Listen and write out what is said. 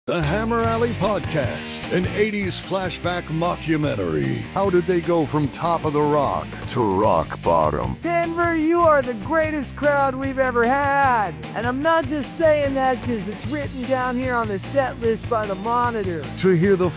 The Hammer Alley Podcast, an 80s flashback mockumentary. How did they go from top of the rock to rock bottom? Denver, you are the greatest crowd we've ever had. And I'm not just saying that because it's written down here on the set list by the Monitor. To hear the